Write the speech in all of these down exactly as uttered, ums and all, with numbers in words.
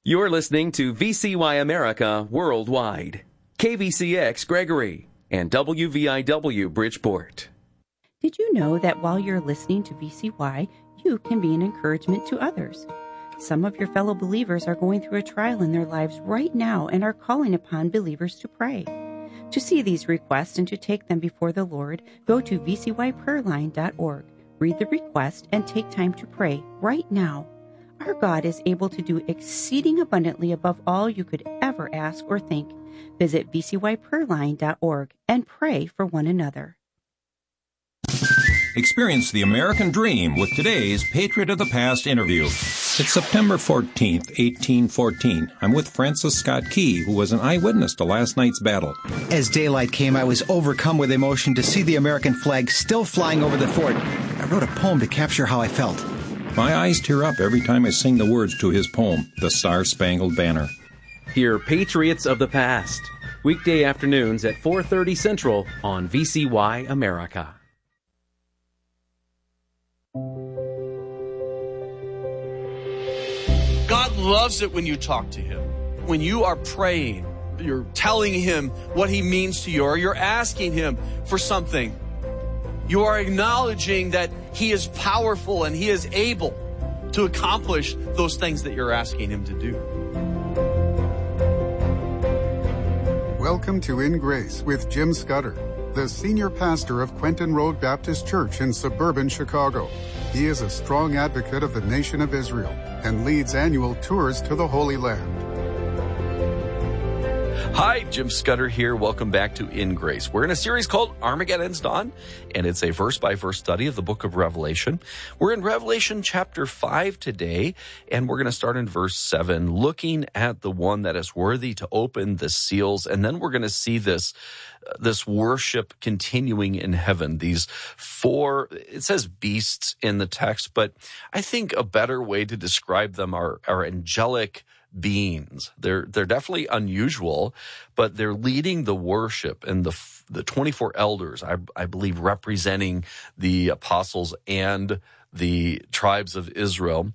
You're listening to V C Y America Worldwide, K V C X Gregory, and W V I W Bridgeport. Did you know that while you're listening to V C Y, you can be an encouragement to others? Some of your fellow believers are going through a trial in their lives right now and are calling upon believers to pray. To see these requests and to take them before the Lord, go to v c y prayer line dot org. Read the request and take time to pray right now. Our God is able to do exceeding abundantly above all you could ever ask or think. Visit v c y prayer line dot org and pray for one another. Experience the American dream with today's Patriot of the Past interview. It's September fourteenth, eighteen fourteen. I'm with Francis Scott Key, who was an eyewitness to last night's battle. As daylight came, I was overcome with emotion to see the American flag still flying over the fort. I wrote a poem to capture how I felt. My eyes tear up every time I sing the words to his poem, The Star-Spangled Banner. Hear Patriots of the Past, weekday afternoons at four thirty Central on V C Y America. God loves it when you talk to Him. When you are praying, you're telling Him what He means to you, or you're asking Him for something. You are acknowledging that He is powerful and He is able to accomplish those things that you're asking Him to do. Welcome to In Grace with Jim Scudder, the senior pastor of Quentin Road Baptist Church in suburban Chicago. He is a strong advocate of the nation of Israel and leads annual tours to the Holy Land. Hi, Jim Scudder here. Welcome back to In Grace. We're in a series called Armageddon's Dawn, and it's a verse-by-verse study of the book of Revelation. We're in Revelation chapter five today, and we're going to start in verse seven, looking at the one that is worthy to open the seals, and then we're going to see this uh, this worship continuing in heaven. These four, it says beasts in the text, but I think a better way to describe them are, are angelic beings. They're they're definitely unusual, but they're leading the worship, and the the twenty-four elders, I, I believe, representing the apostles and the tribes of Israel,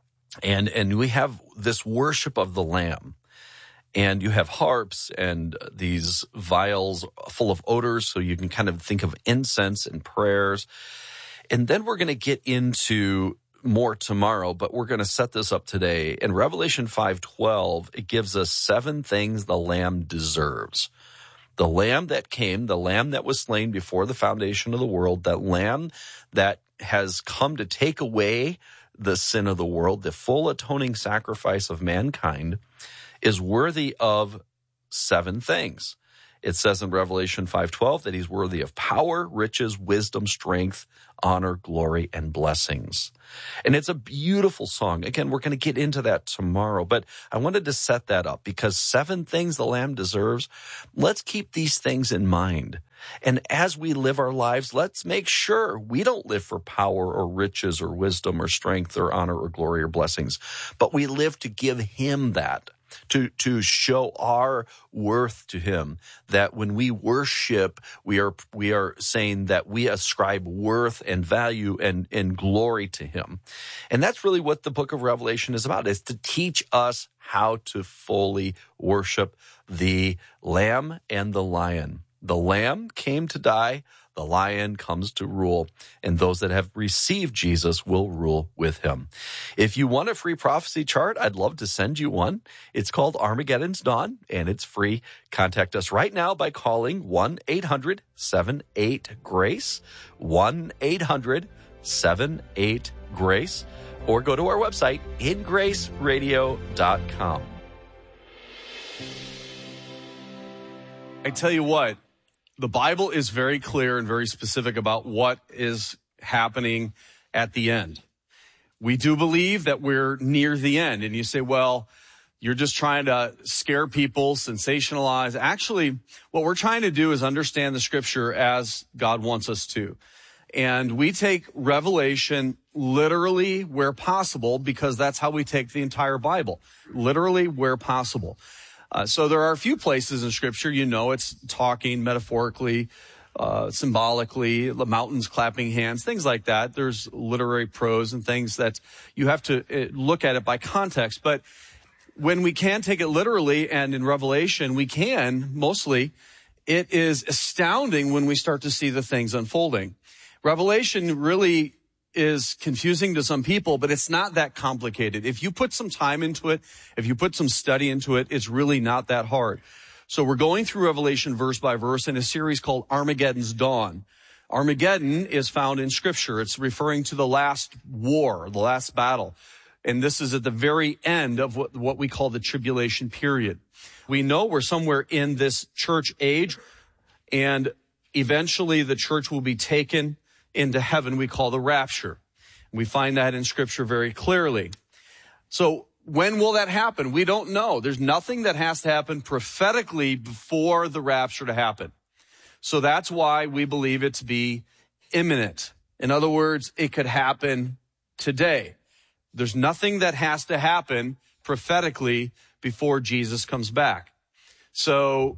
and and we have this worship of the Lamb, and you have harps and these vials full of odors, so you can kind of think of incense and prayers, and then we're going to get into more tomorrow, but we're going to set this up today. In Revelation five twelve, it gives us seven things the Lamb deserves. The Lamb that came, the Lamb that was slain before the foundation of the world, that Lamb that has come to take away the sin of the world, the full atoning sacrifice of mankind, is worthy of seven things. It says in Revelation five twelve that he's worthy of power, riches, wisdom, strength, honor, glory, and blessings. And it's a beautiful song. Again, we're going to get into that tomorrow, but I wanted to set that up because seven things the Lamb deserves. Let's keep these things in mind. And as we live our lives, let's make sure we don't live for power or riches or wisdom or strength or honor or glory or blessings, but we live to give Him that. To, to show our worth to Him, that when we worship, we are we are saying that we ascribe worth and value and, and glory to Him. And that's really what the book of Revelation is about, is to teach us how to fully worship the Lamb and the Lion. The Lamb came to die, the Lion comes to rule, and those that have received Jesus will rule with Him. If you want a free prophecy chart, I'd love to send you one. It's called Armageddon's Dawn, and it's free. Contact us right now by calling one eight hundred seven eight GRACE, one eight hundred seven eight GRACE, or go to our website, in grace radio dot com. I tell you what, the Bible is very clear and very specific about what is happening at the end. We do believe that we're near the end. And you say, well, you're just trying to scare people, sensationalize. Actually, what we're trying to do is understand the Scripture as God wants us to. And we take Revelation literally where possible, because that's how we take the entire Bible, literally where possible. Uh, so there are a few places in Scripture, you know, it's talking metaphorically, uh, symbolically, the mountains clapping hands, things like that. There's literary prose and things that you have to uh, look at it by context. But when we can take it literally, and in Revelation we can mostly, it is astounding when we start to see the things unfolding. Revelation really is confusing to some people, but it's not that complicated. If you put some time into it, if you put some study into it, it's really not that hard. So we're going through Revelation verse by verse in a series called Armageddon's Dawn. Armageddon is found in Scripture. It's referring to the last war, the last battle. And this is at the very end of what, what we call the tribulation period. We know we're somewhere in this church age, and eventually the church will be taken into heaven. We call the rapture. We find that in Scripture very clearly. So when will that happen? We don't know. There's nothing that has to happen prophetically before the rapture to happen. So that's why we believe it to be imminent. In other words, it could happen today. There's nothing that has to happen prophetically before Jesus comes back. So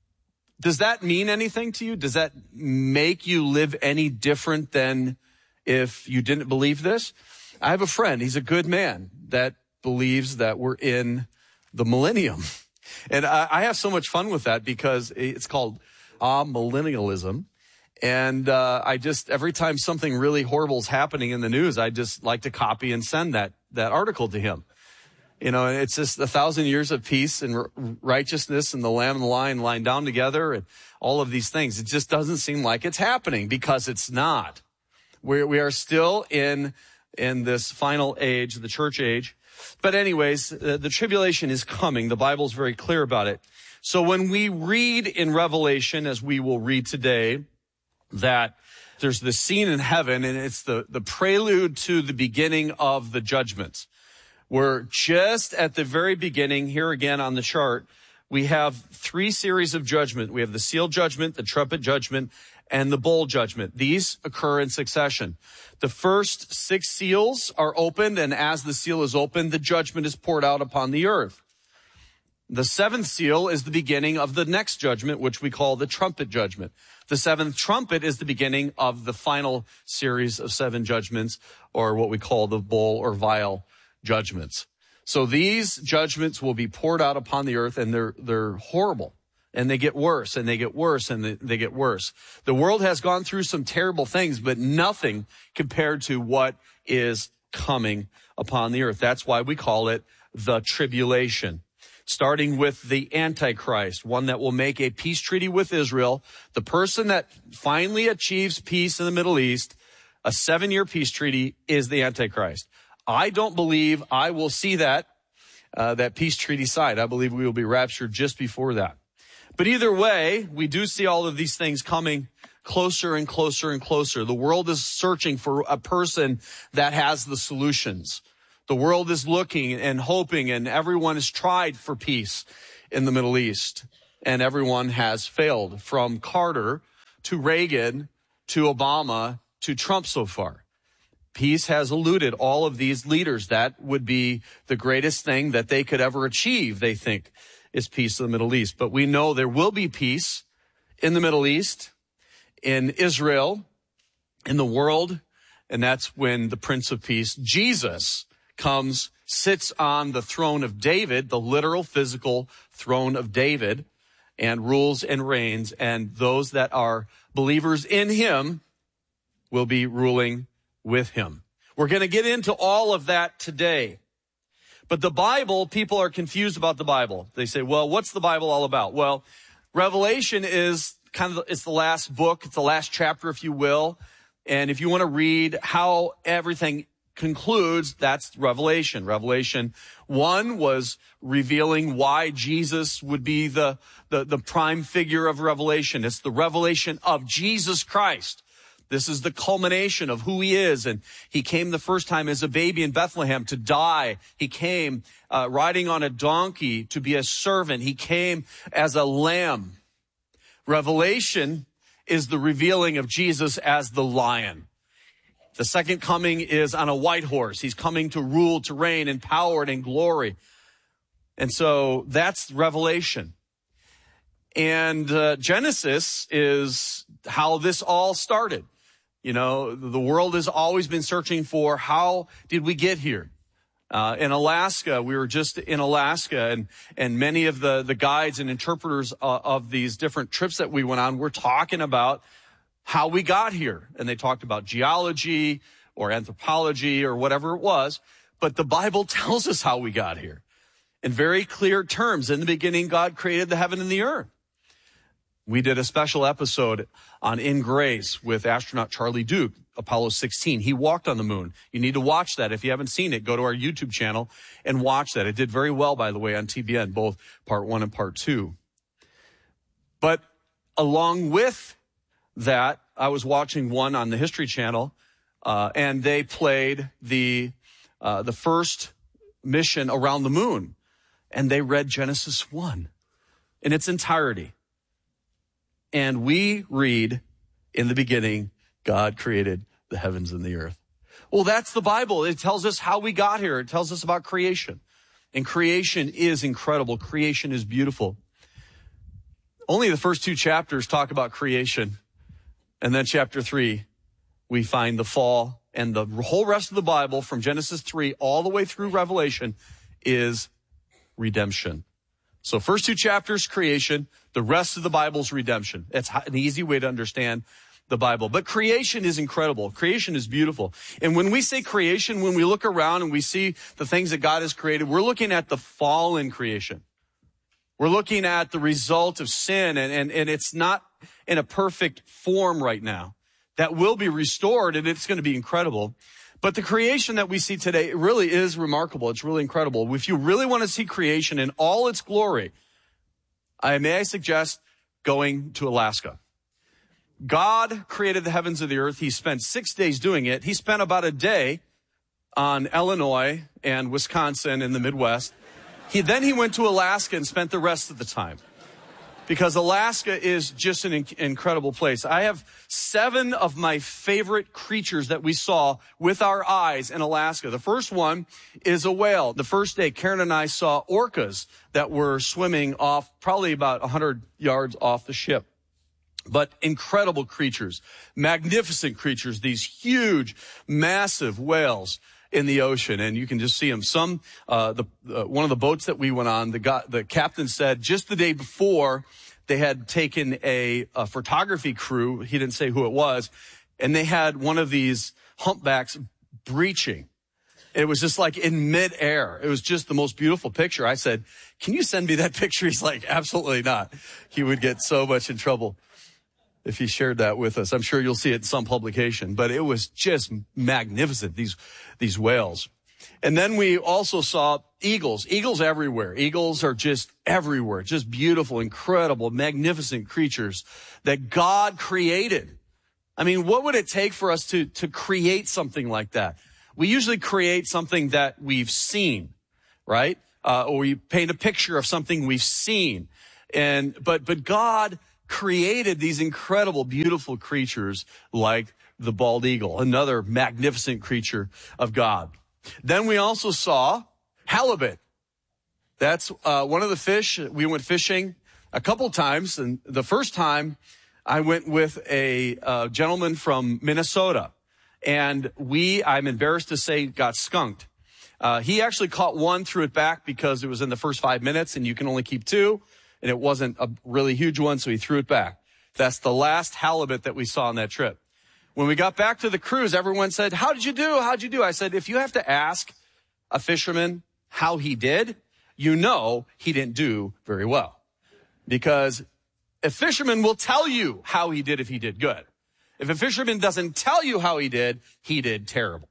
does that mean anything to you? Does that make you live any different than if you didn't believe this? I have a friend. He's a good man that believes that we're in the millennium. And I, I have so much fun with that because it's called ah millennialism. And uh, I just, every time something really horrible is happening in the news, I just like to copy and send that that article to him. You know, it's just a thousand years of peace and righteousness and the Lamb and the Lion lying down together and all of these things. It just doesn't seem like it's happening because it's not. We we are still in in this final age, the church age. But anyways, the, the tribulation is coming. The Bible is very clear about it. So when we read in Revelation, as we will read today, that there's this scene in heaven, and it's the, the prelude to the beginning of the judgments. We're just at the very beginning. Here again on the chart, we have three series of judgment. We have the seal judgment, the trumpet judgment, and the bowl judgment. These occur in succession. The first six seals are opened, and as the seal is opened, the judgment is poured out upon the earth. The seventh seal is the beginning of the next judgment, which we call the trumpet judgment. The seventh trumpet is the beginning of the final series of seven judgments, or what we call the bowl or vial judgments. So these judgments will be poured out upon the earth, and they're they're horrible. And they get worse, and they get worse, and they, they get worse. The world has gone through some terrible things, but nothing compared to what is coming upon the earth. That's why we call it the tribulation. Starting with the Antichrist, one that will make a peace treaty with Israel, the person that finally achieves peace in the Middle East, a seven-year peace treaty, is the Antichrist. I don't believe I will see that, uh, that peace treaty signed. I believe we will be raptured just before that. But either way, we do see all of these things coming closer and closer and closer. The world is searching for a person that has the solutions. The world is looking and hoping, and everyone has tried for peace in the Middle East, and everyone has failed, from Carter to Reagan to Obama to Trump so far. Peace has eluded all of these leaders. That would be the greatest thing that they could ever achieve, they think, is peace in the Middle East. But we know there will be peace in the Middle East, in Israel, in the world, and that's when the Prince of Peace, Jesus, comes, sits on the throne of David, the literal physical throne of David, and rules and reigns, and those that are believers in him will be ruling with him. We're going to get into all of that today. But the Bible, people are confused about the Bible. They say, well, what's the Bible all about? Well, Revelation is kind of, it's the last book. It's the last chapter, if you will. And if you want to read how everything concludes, that's Revelation. Revelation one was revealing why Jesus would be the, the, the prime figure of Revelation. It's the revelation of Jesus Christ. This is the culmination of who he is. And he came the first time as a baby in Bethlehem to die. He came uh, riding on a donkey to be a servant. He came as a lamb. Revelation is the revealing of Jesus as the lion. The second coming is on a white horse. He's coming to rule, to reign in power and in glory. And so that's Revelation. And uh, Genesis is how this all started. You know, the world has always been searching for, how did we get here? Uh, in Alaska, we were just in Alaska, and, and many of the, the guides and interpreters uh, of these different trips that we went on were talking about how we got here. And they talked about geology or anthropology or whatever it was. But the Bible tells us how we got here in very clear terms. In the beginning, God created the heaven and the earth. We did a special episode on In Grace with astronaut Charlie Duke, Apollo sixteen. He walked on the moon. You need to watch that. If you haven't seen it, go to our YouTube channel and watch that. It did very well, by the way, on T B N, both part one and part two. But along with that, I was watching one on the History Channel, uh, and they played the, uh, the first mission around the moon, and they read Genesis one in its entirety. And we read, in the beginning, God created the heavens and the earth. Well, that's the Bible. It tells us how we got here. It tells us about creation. And creation is incredible. Creation is beautiful. Only the first two chapters talk about creation. And then chapter three, we find the fall. And the whole rest of the Bible, from Genesis three all the way through Revelation, is redemption. So first two chapters, creation. The rest of the Bible's redemption. It's an easy way to understand the Bible. But creation is incredible. Creation is beautiful. And when we say creation, when we look around and we see the things that God has created, we're looking at the fallen creation. We're looking at the result of sin, and, and, and it's not in a perfect form right now. That will be restored, and it's going to be incredible. But the creation that we see today really is remarkable. It's really incredible. If you really want to see creation in all its glory, I may I suggest going to Alaska. God created the heavens and the earth. He spent six days doing it. He spent about a day on Illinois and Wisconsin in the Midwest. He, then he went to Alaska and spent the rest of the time, because Alaska is just an in- incredible place. I have seven of my favorite creatures that we saw with our eyes in Alaska. The first one is a whale. The first day, Karen and I saw orcas that were swimming off, probably about one hundred yards off the ship. But incredible creatures, magnificent creatures, these huge, massive whales in the ocean, and you can just see them. Some, uh, the, uh, one of the boats that we went on, the guy, the captain said just the day before they had taken a, a photography crew, he didn't say who it was, and they had one of these humpbacks breaching. It was just like in midair. It was just the most beautiful picture. I said, can you send me that picture? He's like, absolutely not. He would get so much in trouble if he shared that with us. I'm sure you'll see it in some publication, but it was just magnificent, these, these whales. And then we also saw eagles, eagles everywhere. Eagles are just everywhere, just beautiful, incredible, magnificent creatures that God created. I mean, what would it take for us to, to create something like that? We usually create something that we've seen, right? Uh, or we paint a picture of something we've seen. And, but, but God created these incredible, beautiful creatures like the bald eagle, another magnificent creature of God. Then we also saw halibut. That's uh, one of the fish. We went fishing a couple times, and the first time I went with a uh, gentleman from Minnesota, and we, I'm embarrassed to say, got skunked. Uh, he actually caught one, threw it back because it was in the first five minutes, and you can only keep two. And it wasn't a really huge one, so he threw it back. That's the last halibut that we saw on that trip. When we got back to the cruise, everyone said, how did you do? How'd you do? I said, if you have to ask a fisherman how he did, you know he didn't do very well. Because a fisherman will tell you how he did if he did good. If a fisherman doesn't tell you how he did, he did terrible.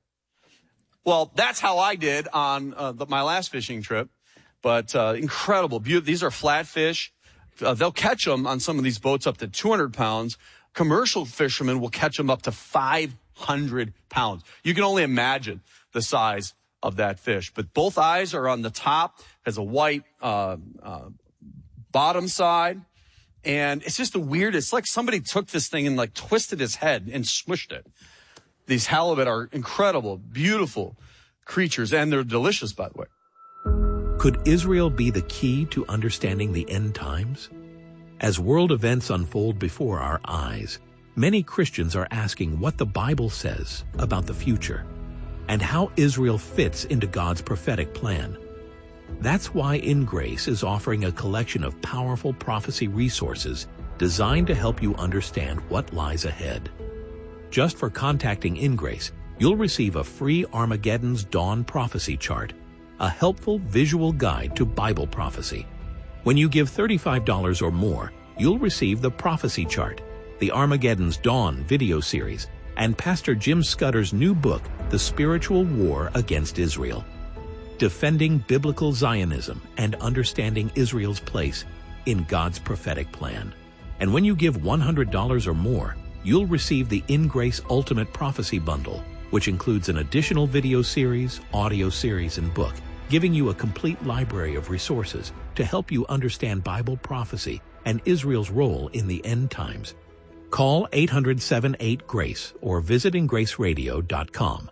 Well, that's how I did on uh, the, my last fishing trip. But uh, incredible. Beautiful. These are flatfish. Uh, they'll catch them on some of these boats up to two hundred pounds. Commercial fishermen will catch them up to five hundred pounds. You can only imagine the size of that fish. But both eyes are on the top, has a white uh, uh, bottom side. And it's just the weirdest. It's like somebody took this thing and like twisted its head and smushed it. These halibut are incredible, beautiful creatures, and they're delicious, by the way. Could Israel be the key to understanding the end times? As world events unfold before our eyes, many Christians are asking what the Bible says about the future. and how Israel fits into God's prophetic plan. That's why In Grace is offering a collection of powerful prophecy resources designed to help you understand what lies ahead. Just for contacting In Grace, you'll receive a free Armageddon's Dawn prophecy chart, a helpful visual guide to Bible prophecy. When you give thirty-five dollars or more, you'll receive the prophecy chart, the Armageddon's Dawn video series, and Pastor Jim Scudder's new book, The Spiritual War Against Israel. Defending Biblical Zionism and Understanding Israel's Place in God's Prophetic Plan. And when you give one hundred dollars or more, you'll receive the In Grace Ultimate Prophecy Bundle, which includes an additional video series, audio series, and book, giving you a complete library of resources to help you understand Bible prophecy and Israel's role in the end times. Call eight hundred, seven eight, GRACE or visit in grace radio dot com.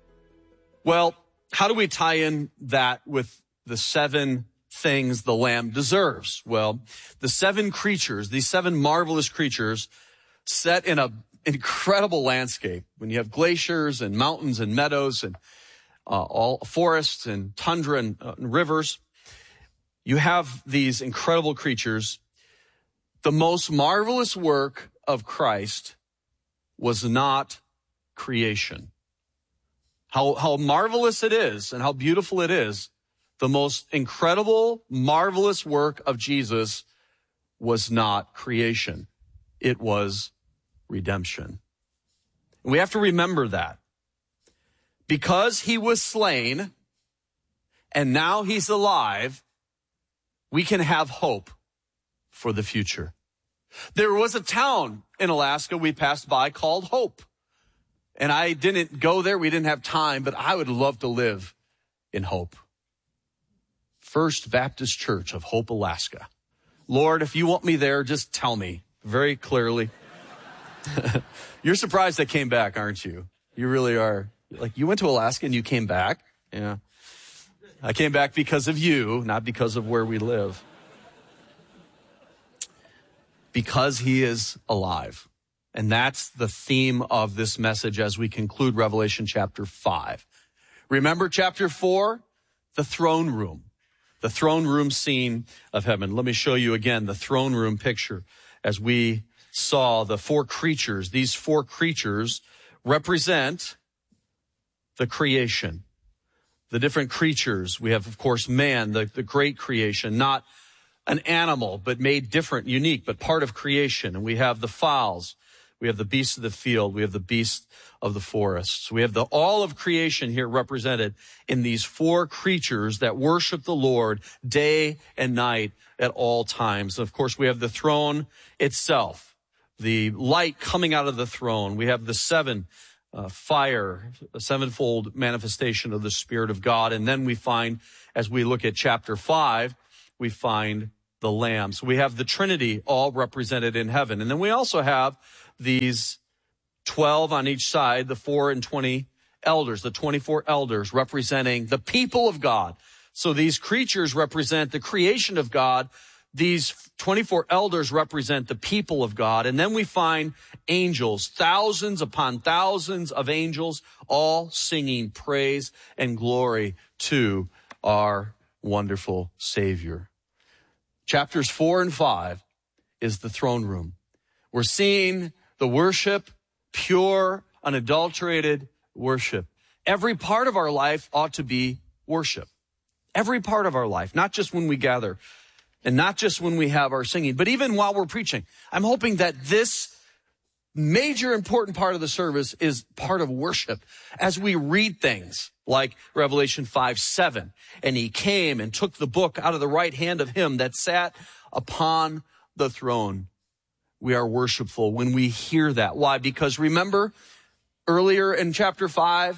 Well, how do we tie in that with the seven things the Lamb deserves? Well, the seven creatures, these seven marvelous creatures set in an incredible landscape. When you have glaciers and mountains and meadows and uh, all forests and tundra and, uh, and rivers, you have these incredible creatures. The most marvelous work of Christ was not creation. How, how marvelous it is and how beautiful it is, the most incredible, marvelous work of Jesus was not creation. It was redemption. And we have to remember that. Because he was slain and now he's alive, we can have hope for the future. There was a town in Alaska we passed by called Hope. And I didn't go there. We didn't have time, but I would love to live in Hope. First Baptist Church of Hope, Alaska. Lord, if you want me there, just tell me very clearly. You're surprised I came back, aren't you? You really are. Like, you went to Alaska and you came back? Yeah. I came back because of you, not because of where we live. Because he is alive. And that's the theme of this message as we conclude Revelation chapter five. Remember chapter four? The throne room. The throne room scene of heaven. Let me show you again the throne room picture as we saw the four creatures. These four creatures represent the creation. The different creatures. We have, of course, man, the, the great creation, not an animal, but made different, unique, but part of creation. And we have the fowls. We have the beasts of the field. We have the beasts of the forests. We have the all of creation here represented in these four creatures that worship the Lord day and night at all times. Of course, we have the throne itself, the light coming out of the throne. We have the seven uh, fire, a sevenfold manifestation of the Spirit of God. And then we find, as we look at chapter five, we find the Lamb. So we have the Trinity all represented in heaven. And then we also have these twelve on each side, the four and twenty elders, the twenty-four elders representing the people of God. So these creatures represent the creation of God. These twenty-four elders represent the people of God. And then we find angels, thousands upon thousands of angels, all singing praise and glory to our wonderful Savior. Chapters four and five is the throne room. We're seeing the worship, pure, unadulterated worship. Every part of our life ought to be worship. Every part of our life, not just when we gather and not just when we have our singing, but even while we're preaching. I'm hoping that this major important part of the service is part of worship as we read things like Revelation five seven. And he came and took the book out of the right hand of him that sat upon the throne. We are worshipful when we hear that. Why? Because remember earlier in chapter five,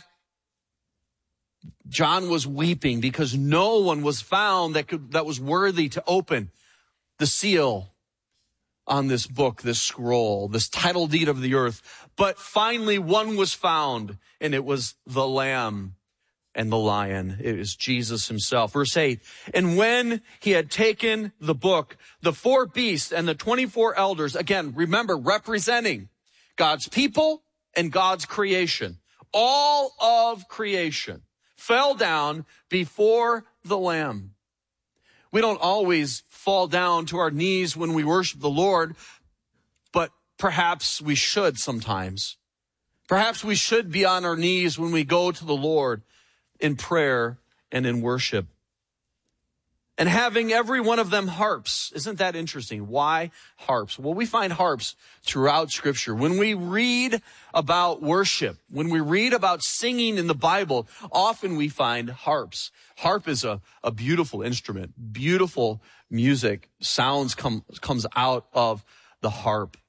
John was weeping because no one was found that could, that was worthy to open the seal on this book, this scroll, this title deed of the earth. But finally one was found, and it was the Lamb and the Lion. It is Jesus himself. Verse eight, and when he had taken the book, the four beasts and the twenty-four elders, again, remember, representing God's people and God's creation, All of creation fell down before the Lamb. We don't always fall down to our knees when we worship the Lord, but perhaps we should sometimes. Perhaps we should be on our knees when we go to the Lord in prayer and in worship. And having every one of them harps. Isn't that interesting? Why harps? Well, we find harps throughout Scripture. When we read about worship, when we read about singing in the Bible, often we find harps. Harp is a, a beautiful instrument. Beautiful music, sounds come, comes out of the harp.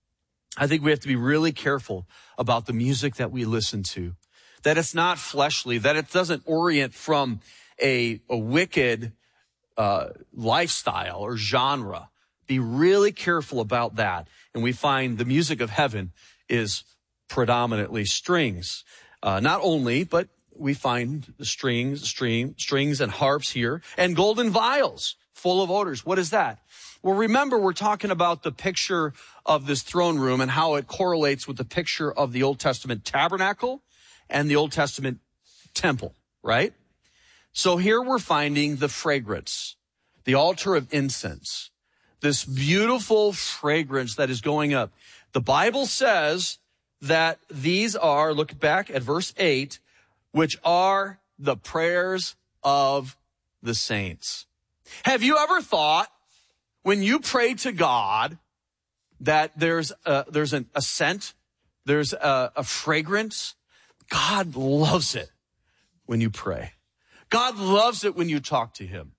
I think we have to be really careful about the music that we listen to. That it's not fleshly, that it doesn't orient from a, a wicked Uh, lifestyle or genre. Be really careful about that. And we find the music of heaven is predominantly strings. Uh, not only, but we find the strings, string, strings and harps here, and golden vials full of odors. What is that? Well, remember, we're talking about the picture of this throne room and how it correlates with the picture of the Old Testament tabernacle and the Old Testament temple, right? So here we're finding the fragrance, the altar of incense, this beautiful fragrance that is going up. The Bible says that these are, look back at verse eight, which are the prayers of the saints. Have you ever thought when you pray to God that there's a, there's an, a scent, there's a, a fragrance? God loves it when you pray. God loves it when you talk to him.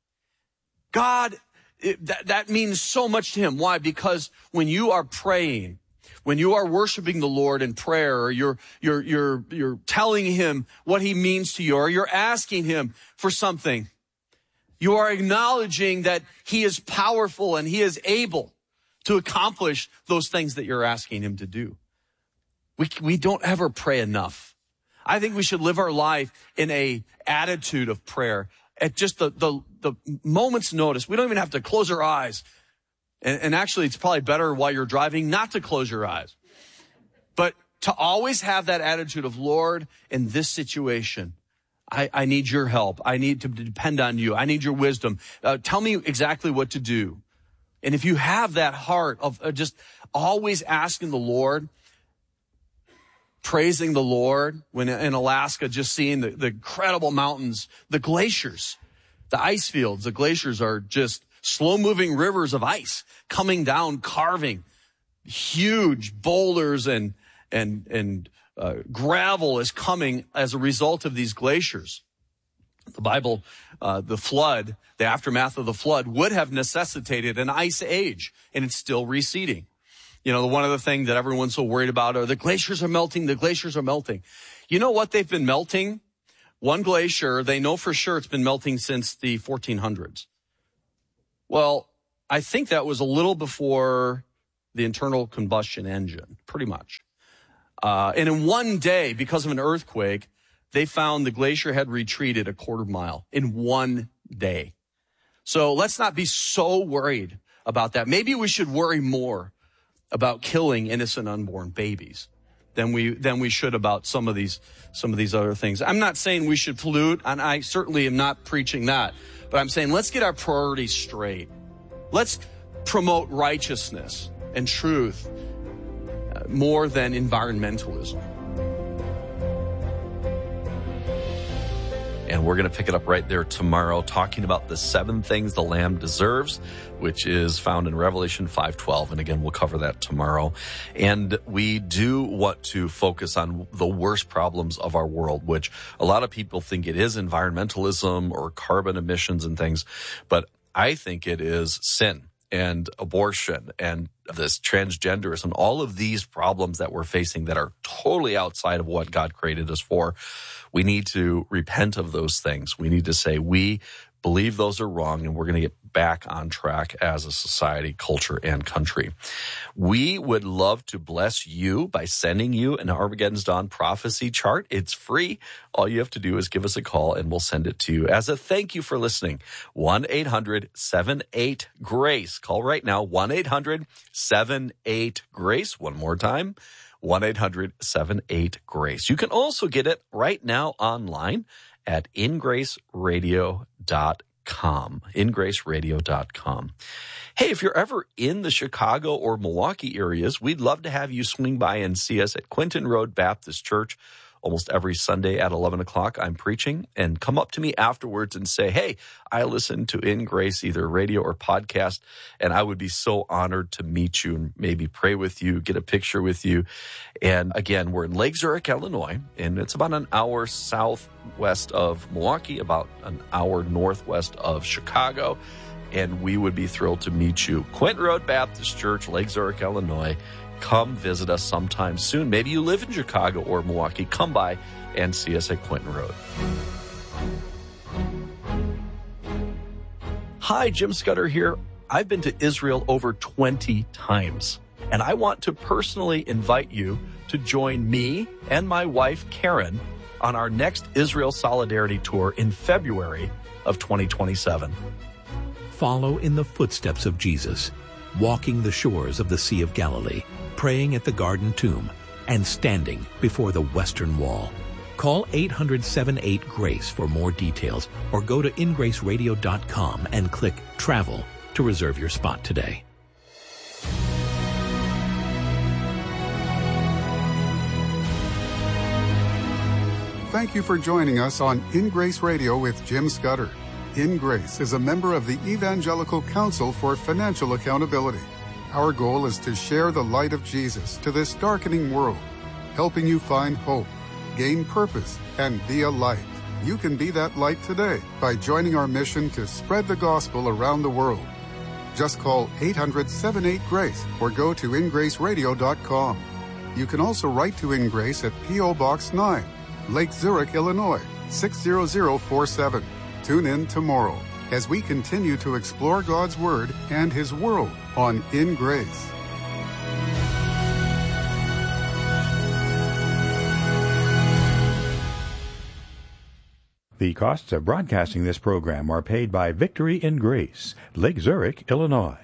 God, it, that, that means so much to him. Why? Because when you are praying, when you are worshiping the Lord in prayer, or you're, you're, you're, you're telling him what he means to you, or you're asking him for something, you are acknowledging that he is powerful and he is able to accomplish those things that you're asking him to do. We, we don't ever pray enough. I think we should live our life in a attitude of prayer at just the, the, the moment's notice. We don't even have to close our eyes. And, and actually, it's probably better while you're driving not to close your eyes. But to always have that attitude of, Lord, in this situation, I, I need your help. I need to depend on you. I need your wisdom. Uh, tell me exactly what to do. And if you have that heart of uh, just always asking the Lord, praising the Lord, when in Alaska, just seeing the, the incredible mountains, the glaciers, the ice fields, the glaciers are just slow-moving rivers of ice coming down, carving huge boulders, and and and uh, gravel is coming as a result of these glaciers. The Bible, uh, the flood, the aftermath of the flood would have necessitated an ice age, and it's still receding. You know, one of the things that everyone's so worried about are the glaciers are melting, the glaciers are melting. You know what? They've been melting. One glacier, they know for sure it's been melting since the fourteen hundreds. Well, I think that was a little before the internal combustion engine, pretty much. Uh, and in one day, because of an earthquake, they found the glacier had retreated a quarter mile in one day. So let's not be so worried about that. Maybe we should worry more about killing innocent unborn babies than we than we should about some of these some of these other things. I'm not saying we should pollute, and I certainly am not preaching that, but I'm saying let's get our priorities straight. Let's promote righteousness and truth more than environmentalism. And we're going to pick it up right there tomorrow, talking about the seven things the Lamb deserves, which is found in Revelation five twelve. And again, we'll cover that tomorrow. And we do want to focus on the worst problems of our world, which a lot of people think it is environmentalism or carbon emissions and things. But I think it is sin and abortion and this transgenderism, all of these problems that we're facing that are totally outside of what God created us for. We need to repent of those things. We need to say we believe those are wrong, and we're going to get back on track as a society, culture, and country. We would love to bless you by sending you an Armageddon's Dawn prophecy chart. It's free. All you have to do is give us a call, and we'll send it to you as a thank you for listening. one eight hundred seven eight GRACE. Call right now, one eight hundred seven eight GRACE. One more time, one eight hundred seven eight GRACE. You can also get it right now online at in grace radio dot com. in grace radio dot com. Hey, if you're ever in the Chicago or Milwaukee areas, we'd love to have you swing by and see us at Quinton Road Baptist Church. Almost every Sunday at eleven o'clock, I'm preaching, and come up to me afterwards and say, hey, I listen to In Grace, either radio or podcast, and I would be so honored to meet you and maybe pray with you, get a picture with you. And again, we're in Lake Zurich, Illinois, and it's about an hour southwest of Milwaukee, about an hour northwest of Chicago, and we would be thrilled to meet you. Quinton Road Baptist Church, Lake Zurich, Illinois. Come visit us sometime soon. Maybe you live in Chicago or Milwaukee. Come by and see us at Quinton Road. Hi, Jim Scudder here. I've been to Israel over twenty times, and I want to personally invite you to join me and my wife, Karen, on our next Israel Solidarity Tour in February of twenty twenty-seven. Follow in the footsteps of Jesus, walking the shores of the Sea of Galilee, praying at the Garden Tomb, and standing before the Western Wall. Call eight hundred seven eight GRACE for more details, or go to in grace radio dot com and click Travel to reserve your spot today. Thank you for joining us on In Grace Radio with Jim Scudder. In Grace is a member of the Evangelical Council for Financial Accountability. Our goal is to share the light of Jesus to this darkening world, helping you find hope, gain purpose, and be a light. You can be that light today by joining our mission to spread the gospel around the world. Just call eight hundred seven eight GRACE or go to in grace radio dot com. You can also write to In Grace at P O Box nine, Lake Zurich, Illinois, six zero zero four seven. Tune in tomorrow as we continue to explore God's Word and His world on In Grace. The costs of broadcasting this program are paid by Victory in Grace, Lake Zurich, Illinois.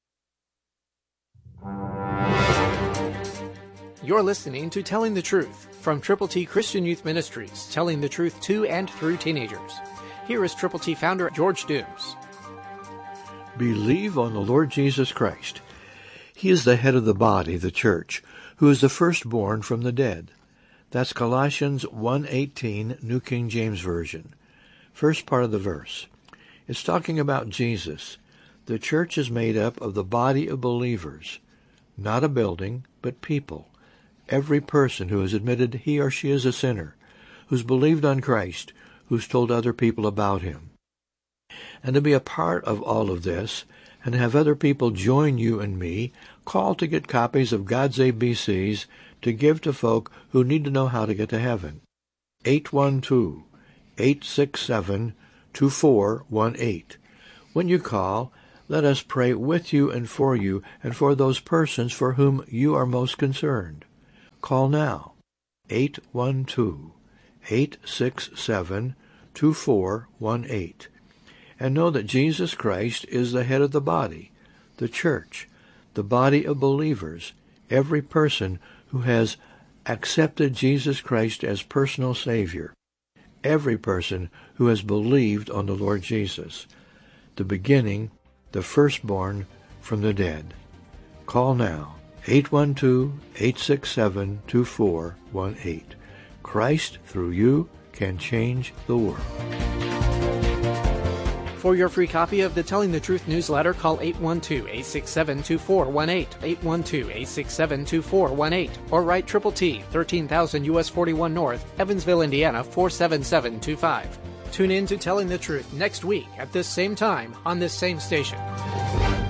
You're listening to Telling the Truth from Triple T Christian Youth Ministries, telling the truth to and through teenagers. Here is Triple T founder George Dooms. Believe on the Lord Jesus Christ. He is the head of the body, the church, who is the firstborn from the dead. That's Colossians one eighteen, New King James Version. First part of the verse. It's talking about Jesus. The church is made up of the body of believers, not a building, but people. Every person who has admitted he or she is a sinner, who's believed on Christ, who's told other people about him. And to be a part of all of this, and have other people join you and me, call to get copies of God's A B Cs to give to folk who need to know how to get to heaven. eight one two, eight six seven, two four one eight. When you call, let us pray with you and for you and for those persons for whom you are most concerned. Call now, eight one two, eight six seven, two four one eight. And know that Jesus Christ is the head of the body, the church, the body of believers, every person who has accepted Jesus Christ as personal Savior, every person who has believed on the Lord Jesus, the beginning, the firstborn from the dead. Call now, eight one two, eight six seven, two four one eight. Christ, through you, can change the world. For your free copy of the Telling the Truth newsletter, call eight one two, eight six seven, two four one eight, eight one two, eight six seven, two four one eight, or write Triple T, thirteen thousand U S forty-one North, Evansville, Indiana, four seven seven two five. Tune in to Telling the Truth next week at this same time on this same station.